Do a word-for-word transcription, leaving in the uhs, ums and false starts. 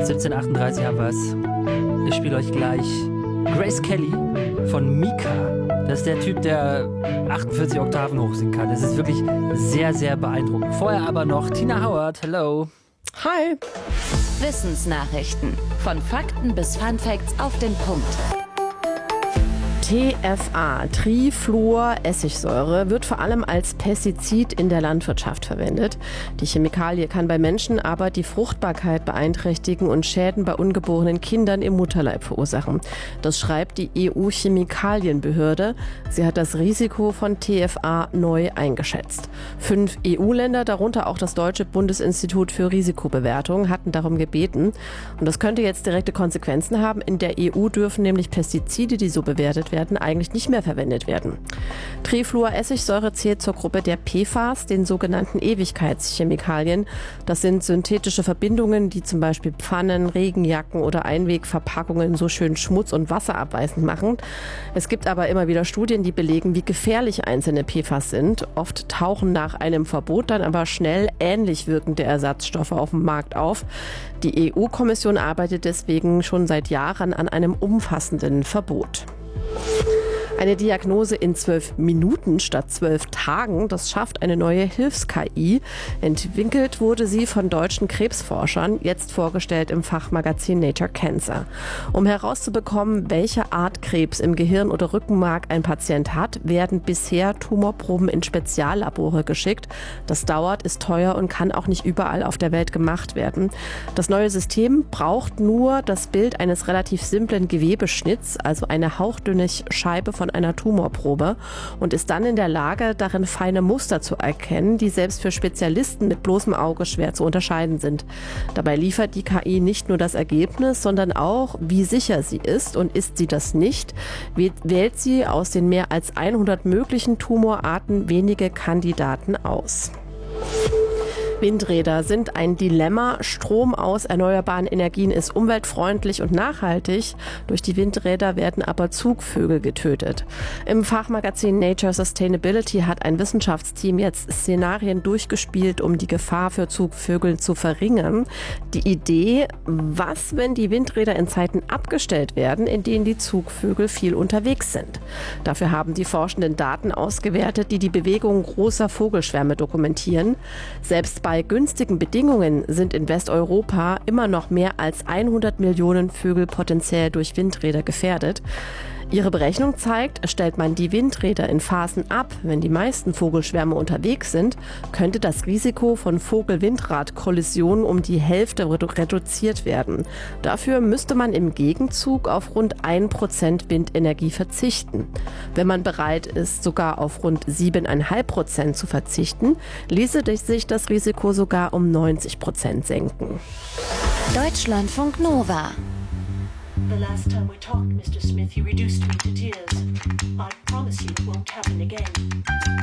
siebzehn Uhr achtunddreißig haben wir es. Ich spiele euch gleich Grace Kelly von Mika. Das ist der Typ, der achtundvierzig Oktaven hochsingen kann. Das ist wirklich sehr, sehr beeindruckend. Vorher aber noch Tina Howard. Hello. Hi. Wissensnachrichten. Von Fakten bis Funfacts auf den Punkt. T F A, Trifluoressigsäure, wird vor allem als Pestizid in der Landwirtschaft verwendet. Die Chemikalie kann bei Menschen aber die Fruchtbarkeit beeinträchtigen und Schäden bei ungeborenen Kindern im Mutterleib verursachen. Das schreibt die E U-Chemikalienbehörde. Sie hat das Risiko von T F A neu eingeschätzt. Fünf E U-Länder, darunter auch das Deutsche Bundesinstitut für Risikobewertung, hatten darum gebeten. Und das könnte jetzt direkte Konsequenzen haben. In der E U dürfen nämlich Pestizide, die so bewertet werden, eigentlich nicht mehr verwendet werden. Trifluoressigsäure zählt zur Gruppe der P F A S, den sogenannten Ewigkeitschemikalien. Das sind synthetische Verbindungen, die zum Beispiel Pfannen, Regenjacken oder Einwegverpackungen so schön schmutz- und wasserabweisend machen. Es gibt aber immer wieder Studien, die belegen, wie gefährlich einzelne P F A S sind. Oft tauchen nach einem Verbot dann aber schnell ähnlich wirkende Ersatzstoffe auf dem Markt auf. Die E U-Kommission arbeitet deswegen schon seit Jahren an einem umfassenden Verbot. Eine Diagnose in zwölf Minuten statt zwölf Tagen, das schafft eine neue Hilfs-K I. Entwickelt wurde sie von deutschen Krebsforschern, jetzt vorgestellt im Fachmagazin Nature Cancer. Um herauszubekommen, welche Art Krebs im Gehirn oder Rückenmark ein Patient hat, werden bisher Tumorproben in Speziallabore geschickt. Das dauert, ist teuer und kann auch nicht überall auf der Welt gemacht werden. Das neue System braucht nur das Bild eines relativ simplen Gewebeschnitts, also eine hauchdünne Scheibe von einer Tumorprobe, und ist dann in der Lage, darin feine Muster zu erkennen, die selbst für Spezialisten mit bloßem Auge schwer zu unterscheiden sind. Dabei liefert die K I nicht nur das Ergebnis, sondern auch, wie sicher sie ist, und ist sie das nicht, wählt sie aus den mehr als hundert möglichen Tumorarten wenige Kandidaten aus. Windräder sind ein Dilemma. Strom aus erneuerbaren Energien ist umweltfreundlich und nachhaltig. Durch die Windräder werden aber Zugvögel getötet. Im Fachmagazin Nature Sustainability hat ein Wissenschaftsteam jetzt Szenarien durchgespielt, um die Gefahr für Zugvögel zu verringern. Die Idee: Was, wenn die Windräder in Zeiten abgestellt werden, in denen die Zugvögel viel unterwegs sind? Dafür haben die Forschenden Daten ausgewertet, die die Bewegung großer Vogelschwärme dokumentieren. Selbst bei Bei günstigen Bedingungen sind in Westeuropa immer noch mehr als hundert Millionen Vögel potenziell durch Windräder gefährdet. Ihre Berechnung zeigt, stellt man die Windräder in Phasen ab, wenn die meisten Vogelschwärme unterwegs sind, könnte das Risiko von Vogel-Windrad-Kollisionen um die Hälfte redu- reduziert werden. Dafür müsste man im Gegenzug auf rund ein Prozent Windenergie verzichten. Wenn man bereit ist, sogar auf rund sieben Komma fünf Prozent zu verzichten, ließe sich das Risiko sogar um neunzig Prozent senken. Deutschlandfunk Nova. The last time we talked, Mister Smith, you reduced me to tears. I promise you it won't happen again.